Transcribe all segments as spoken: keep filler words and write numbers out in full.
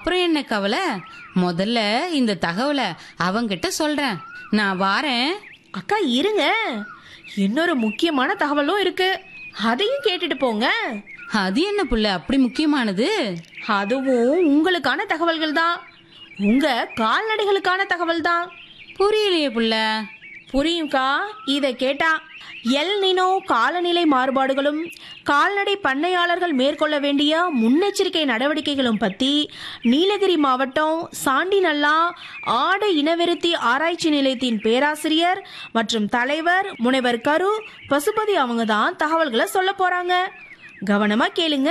அப்புறம் என்ன கவலை? முதல்ல இந்த தகவலை அவங்கிட்ட சொல்றேன். நான் வாரேன். அக்கா இருங்க, இன்னொரு முக்கியமான தகவலும் இருக்கு, அதையும் கேட்டுட்டு போங்க. அது என்ன புள்ள அப்படி முக்கியமானது? அதுவும் உங்களுக்கான தகவல்கள் தான், உங்க கால்நடைகளுக்கான தகவல் தான். புரியலையே புள்ள. புரியும்க்கா, இதை கேட்டா. எல் நினோ காலநிலை மாறுபாடுகளும் கால்நடை பண்ணையாளர்கள் மேற்கொள்ள வேண்டிய முன்னெச்சரிக்கை நடவடிக்கைகளும் பற்றி நீலகிரி மாவட்டம் சாண்டிநல்லா ஆடு இனவிருத்தி ஆராய்ச்சி நிலையத்தின் பேராசிரியர் மற்றும் தலைவர் முனைவர் கரு பசுபதி அவங்க தான் தகவல்களை சொல்ல போறாங்க. கவனமா கேளுங்க.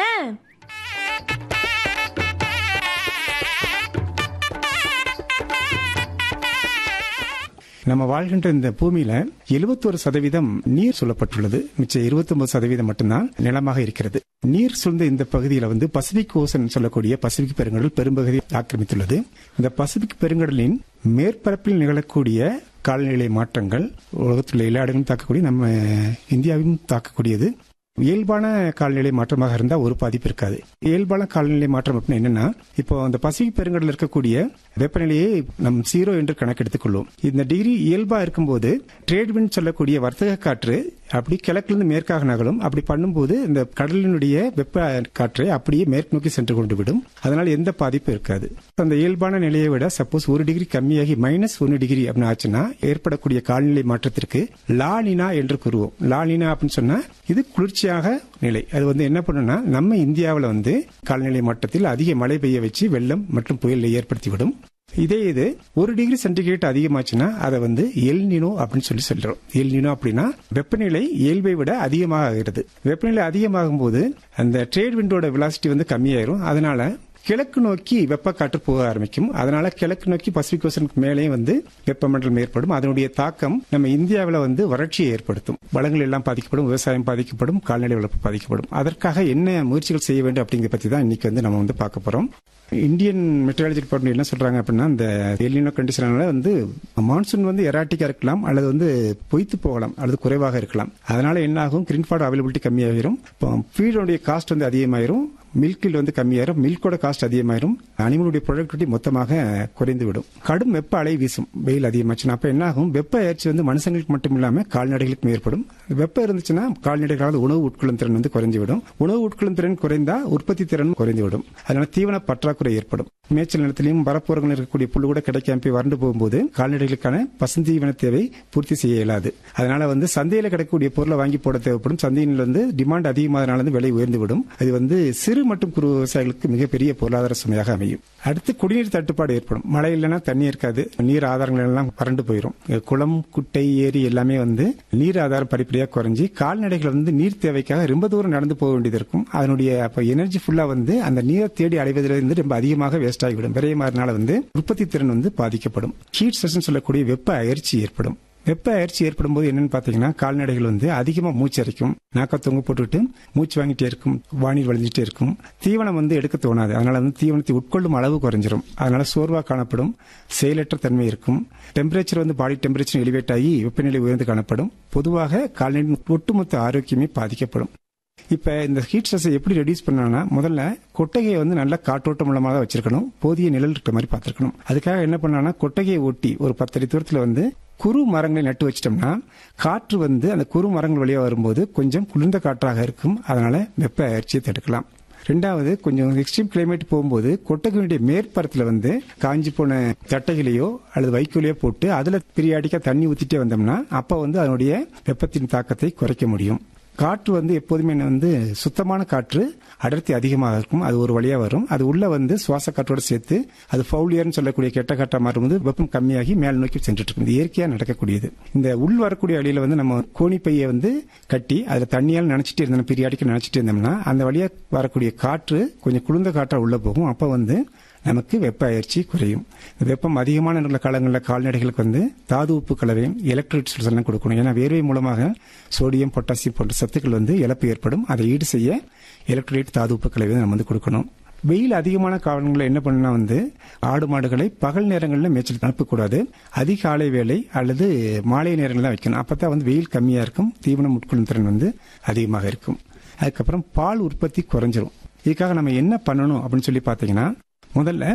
நம்ம வாழ்கின்ற இந்த பூமியில எழுபத்தொரு சதவீதம் நீர் சொல்லப்பட்டுள்ளது. மிச்சம் இருபத்தி ஒன்பது சதவீதம் மட்டும்தான் நிலமாக இருக்கிறது. நீர் சூழ்ந்த இந்த பகுதியில வந்து பசிபிக் ஓசன் சொல்லக்கூடிய பசிபிக் பெருங்கடல் பெரும்பகுதி ஆக்கிரமித்துள்ளது. இந்த பசிபிக் பெருங்கடலின் மேற்பரப்பில் நிகழக்கூடிய காலநிலை மாற்றங்கள் உலகத்தில் எல்லா இடங்களும் தாக்கக்கூடிய, நம்ம இந்தியாவையும் தாக்கக்கூடியது. இயல்பான காலநிலை மாற்றமாக இருந்தால் ஒரு பாதிப்பு இருக்காது. இயல்பான காலநிலை மாற்றம் அப்படின்னா என்னன்னா, இப்போ அந்த பசிபிக் பெருங்கடலில் இருக்கக்கூடிய வெப்பநிலையை நம் ஜீரோ என்று கணக்கெடுத்துக் கொள்வோம். இந்த டிகிரி இயல்பா இருக்கும்போது ட்ரேட் விண்ட் சொல்லக்கூடிய வர்த்தக காற்று அப்படி கிழக்கிலிருந்து மேற்காக நகலும். அப்படி பண்ணும்போது இந்த கடலினுடைய வெப்ப காற்றை அப்படியே மேற்கு நோக்கி சென்று கொண்டு விடும். அதனால எந்த பாதிப்பும் இருக்காது. அந்த இயல்பான நிலையை விட சப்போஸ் ஒரு டிகிரி கம்மியாகி மைனஸ் ஒன்னு டிகிரி அப்படின்னு ஆச்சுன்னா ஏற்படக்கூடிய காலநிலை மாற்றத்திற்கு லானினா என்று கூறுவோம். லானினா அப்படின்னு சொன்னா இது குளிர்ச்சியாக நிலை. அது வந்து என்ன பண்ணுன்னா, நம்ம இந்தியாவில் வந்து காலநிலை மாற்றத்தில் அதிக மழை பெய்ய வச்சு வெள்ளம் மற்றும் புயலை ஏற்படுத்திவிடும். இதே இது ஒரு டிகிரி சென்டிகிரேட் அதிகமாச்சுன்னா அதை வந்து எல் நினோ அப்படின்னு சொல்லி சொல்றோம். எல் நினோ அப்படின்னா வெப்பநிலை இயல்பை விட அதிகமாக ஆகிறது. வெப்பநிலை அதிகமாகும் போது அந்த ட்ரேட் விண்டோட வெலாசிட்டி வந்து கம்மியாயிரும். அதனால கிழக்கு நோக்கி வெப்ப காற்று போக ஆரம்பிக்கும். அதனால கிழக்கு நோக்கி பசிபிக் ஓசனுக்கு மேலே வந்து வெப்பமண்டலம் ஏற்படும். அதனுடைய தாக்கம் நம்ம இந்தியாவில் வந்து வறட்சியை ஏற்படுத்தும். வளங்கள் எல்லாம் பாதிக்கப்படும், விவசாயம் பாதிக்கப்படும், கால்நடை வளர்ப்பு பாதிக்கப்படும். அதற்காக என்ன முயற்சிகள் செய்ய வேண்டும் அப்படிங்கிறத பத்தி தான் இன்னைக்கு வந்து நம்ம வந்து பார்க்க போறோம். இந்தியன் மெட்ரலாஜி டிபார்ட்மெண்ட் என்ன சொல்றாங்க அப்படின்னா, இந்த எல் நினோ கண்டிஷனால வந்து மான்சூன் வந்து எராட்டிக்கா இருக்கலாம், அல்லது வந்து பொய்த்து போகலாம், அல்லது குறைவாக இருக்கலாம். அதனால என்ன ஆகும், கிரீன்ஃபார்ட் அவைலபிலிட்டி கம்மியாகிரும். ஃபீடோடைய காஸ்ட் வந்து அதிகமாயிரும், மில்கில் வந்து கம்மியாயிரும், மில்கோட காஸ்ட் அதிகமாயிரும், அனிமலுடைய ப்ரொடக்டிவிட்டி மொத்தமாக குறைந்துவிடும். கடும் வெப்ப அலை வீசும் வெயில் அதிகமாச்சுன்னா. அப்ப என்ன ஆகும், வெப்ப அயற்சி வந்து மனுஷங்களுக்கு மட்டும் இல்லாம கால்நடைகளுக்கும் ஏற்படும். வெப்பம் இருந்துச்சுன்னா கால்நடைகளால் உணவு உட்கொள்ளும் திறன் வந்து குறைந்துவிடும். உணவு உட்கொள்ளும் திறன் குறைந்தா உற்பத்தி திறன் குறைந்துவிடும். அதனால தீவன பற்றாக்குறை ஏற்படும். மேய்ச்சல் நிலத்திலையும் வரப்போரங்கள் இருக்கக்கூடிய புல்லு கூட கிடைக்காம வறண்டு போகும்போது கால்நடைகளுக்கான பசுந்தீவன தேவை பூர்த்தி செய்ய இயலாது. அதனால வந்து சந்தையில கிடைக்கக்கூடிய பொருளை வாங்கி போட தேவைப்படும். சந்தையில் வந்து டிமாண்ட் அதிகமானதுனால வந்து விலை உயர்ந்துவிடும். அது வந்து சிறு மற்றும் குறு விவசாயிகளுக்கு மிகப்பெரிய பொருளாதார சுமையாக அமையும். அடுத்து குடிநீர் தட்டுப்பாடு ஏற்படும். மழை இல்லைன்னா தண்ணி இருக்காது, நீர் ஆதாரங்கள் எல்லாம் வறண்டு போயிடும். குளம், குட்டை, ஏரி எல்லாமே வந்து நீர் ஆதாரம் படிப்படியாக குறைஞ்சி கால்நடைகள் வந்து நீர் தேவைக்காக ரொம்ப தூரம் நடந்து போக வேண்டியது இருக்கும். அதனுடைய எனர்ஜி ஃபுல்லா வந்து அந்த நீரை தேடி அடைவதிலிருந்து ரொம்ப அதிகமாக வேஸ்ட் ஆகிவிடும். விரையமாறனால வந்து உற்பத்தி திறன் வந்து பாதிக்கப்படும். ஹீட் ஸ்ட்ரெஸ் சொல்லக்கூடிய வெப்ப அயற்சி ஏற்படும். வெப்ப அயற்சி ஏற்படும் போது என்னன்னு பாத்தீங்கன்னா, கால்நடைகள் வந்து அதிகமா மூச்சு அரைக்கும், நாக்க தொங்க போட்டுட்டு மூச்சு வாங்கிட்டே இருக்கும், வானில் வளைஞ்சிட்டே இருக்கும். தீவனம் வந்து எடுக்க தோணாது. அதனால வந்து தீவனத்தை உட்கொள்ளும் அளவு குறைஞ்சிரும். அதனால சோர்வா காணப்படும், செயலற்ற தன்மை இருக்கும். டெம்பரேச்சர் வந்து பாடி டெம்பரேச்சர் எலிவேட் ஆகி வெப்பநிலை உயர்ந்து காணப்படும். பொதுவாக கால்நடை ஒட்டுமொத்த ஆரோக்கியமே பாதிக்கப்படும். இப்ப இந்த ஹீட் ஸ்ட்ரெஸ் எப்படி ரெடியூஸ் பண்ணா, முதல்ல கொட்டகையை வந்து நல்லா காற்றோட்டம் மூலமாக வச்சிருக்கணும், போதிய நிழல் இருக்கிற மாதிரி பார்த்திருக்கணும். அதுக்காக என்ன பண்ணா, கொட்டகையை ஒட்டி ஒரு பத்தடி தூரத்துல வந்து குறு மரங்களை நட்டு வச்சிட்டோம்னா காற்று வந்து அந்த குறு மரங்கள் வழியா வரும்போது கொஞ்சம் குளிர்ந்த காற்றாக இருக்கும். அதனால வெப்ப அயற்சியை தடுக்கலாம். ரெண்டாவது, கொஞ்சம் எக்ஸ்ட்ரீம் கிளைமேட் போகும்போது கொட்டகையுடைய மேற்பரத்துல வந்து காஞ்சி போன தட்டைகளையோ அல்லது வைக்கோலையோ போட்டு அதுல பீரியாடிக்கா தண்ணி ஊத்திட்டே வந்தோம்னா அப்ப வந்து அதனுடைய வெப்பத்தின் தாக்கத்தை குறைக்க முடியும். காற்று வந்து எப்போதுமே வந்து சுத்தமான காற்று அடர்த்தி அதிகமாக இருக்கும். அது ஒரு வழியா வரும். அது உள்ள வந்து சுவாச காற்றோடு சேர்த்து அது ஃபவுலியர்னு சொல்லக்கூடிய கெட்ட காற்றா மாறும்போது வெப்பம் கம்மியாகி மேல் நோக்கி சென்றுட்டு இருக்கும். இது இயற்கையா நடக்கக்கூடியது. இந்த உள் வரக்கூடிய வழியில வந்து நம்ம கோணிப்பையை வந்து கட்டி அதுல தண்ணியால் நினைச்சிட்டு இருந்தோம், பீரியாடிக்கு நினைச்சிட்டு இருந்தோம்னா அந்த வழியா வரக்கூடிய காற்று கொஞ்சம் குளிர்ந்த காற்றா உள்ள போகும். அப்ப வந்து நமக்கு வெப்ப அயற்சி குறையும். வெப்பம் அதிகமான காலங்களில் கால்நடைகளுக்கு வந்து தாது உப்பு கலவையும் எலக்ட்ரோலைட்ஸ் எல்லாம் கொடுக்கணும். ஏன்னா வேர்வை மூலமாக சோடியம், பொட்டாசியம் போன்ற சத்துக்கள் வந்து இழப்பு ஏற்படும். அதை ஈடு செய்ய எலக்ட்ரோலைட் தாது உப்பு கலவை நம்ம வந்து கொடுக்கணும். வெயில் அதிகமான காலங்களில் என்ன பண்ணா வந்து ஆடு மாடுகளை பகல் நேரங்களில் மேய்ச்சல் அனுப்பக்கூடாது. அதிகாலை வேலை அல்லது மாலை நேரங்களில் தான் வைக்கணும். அப்பதான் வந்து வெயில் கம்மியா இருக்கும், தீவனம் உட்கொள்ளும் திறன் வந்து அதிகமாக இருக்கும். அதுக்கப்புறம் பால் உற்பத்தி குறைஞ்சிரும். இதுக்காக நம்ம என்ன பண்ணணும் அப்படின்னு சொல்லி பாத்தீங்கன்னா, முதல்ல